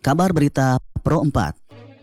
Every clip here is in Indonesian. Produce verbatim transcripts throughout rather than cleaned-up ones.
Kabar Berita Pro empat.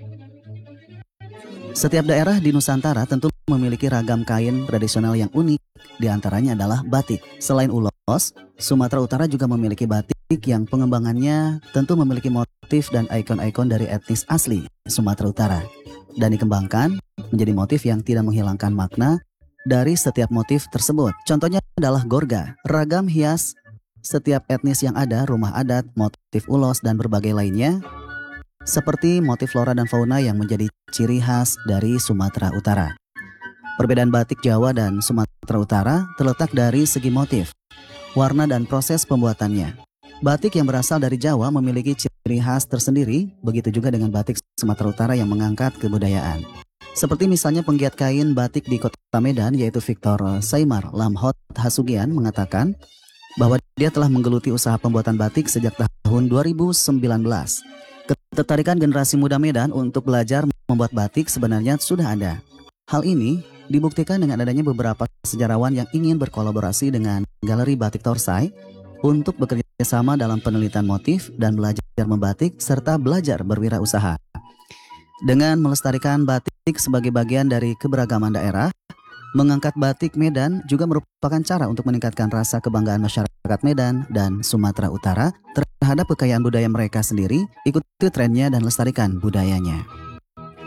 Setiap daerah di Nusantara tentu memiliki ragam kain tradisional yang unik, di antaranya adalah batik. Selain ulos, Sumatera Utara juga memiliki batik yang pengembangannya tentu memiliki motif dan ikon-ikon dari etnis asli Sumatera Utara, dan dikembangkan menjadi motif yang tidak menghilangkan makna dari setiap motif tersebut. Contohnya adalah gorga, ragam hias setiap etnis yang ada, rumah adat, motif ulos, dan berbagai lainnya, seperti motif flora dan fauna yang menjadi ciri khas dari Sumatera Utara. Perbedaan batik Jawa dan Sumatera Utara terletak dari segi motif, warna, dan proses pembuatannya. Batik yang berasal dari Jawa memiliki ciri khas tersendiri, begitu juga dengan batik Sumatera Utara yang mengangkat kebudayaan. Seperti misalnya penggiat kain batik di Kota Medan, yaitu Victor Saimar Lamhot Hasugian, mengatakan bahwa dia telah menggeluti usaha pembuatan batik sejak tahun dua ribu sembilan belas. Ketertarikan generasi muda Medan untuk belajar membuat batik sebenarnya sudah ada. Hal ini dibuktikan dengan adanya beberapa sejarawan yang ingin berkolaborasi dengan Galeri Batik Torsai untuk bekerja sama dalam penelitian motif dan belajar membatik serta belajar berwirausaha. Dengan melestarikan batik sebagai bagian dari keberagaman daerah, mengangkat batik Medan juga merupakan cara untuk meningkatkan rasa kebanggaan masyarakat Medan dan Sumatera Utara terhadap kekayaan budaya mereka sendiri. Ikuti trennya dan lestarikan budayanya.